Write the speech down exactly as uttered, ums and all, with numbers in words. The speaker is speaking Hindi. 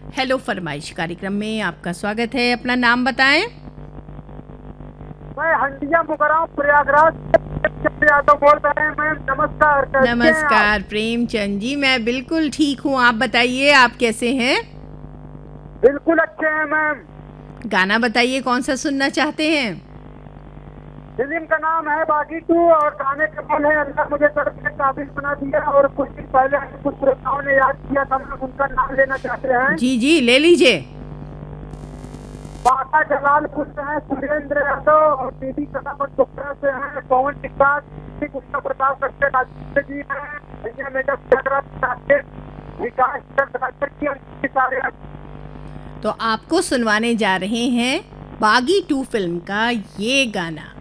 हेलो फरमाइश कार्यक्रम में आपका स्वागत है। अपना नाम बताएं। मैं हंडिया मुगराम प्रयागराज से यादव बोल रहे हैं मैम। नमस्कार। कैसे हैं नमस्कार आप? प्रेमचंद जी, मैं बिल्कुल ठीक हूँ। आप बताइए, आप कैसे हैं? बिल्कुल अच्छे हैं मैम। गाना बताइए, कौन सा सुनना चाहते हैं? फिल्म का नाम है बागी टू और गाने का बोल है अल्लाह मुझे सड़क के काबिल बना दिया। और कुछ दिन पहले कुछ श्रोताओं ने याद किया था, हम उनका नाम लेना चाहते हैं। जी जी, ले लीजिए। बाका जलालपुर से हैं सुरेंद्र यादव और दीदी कलामत गुप्ता से हैं पवन टिक्का, गुप्ता प्रताप सत्य राजेंद्र जी हैं, भैया मेजर प्रयागराज विकास चंद्र की सारे। तो आपको सुनवाने जा रहे हैं बागी टू फिल्म का ये गाना।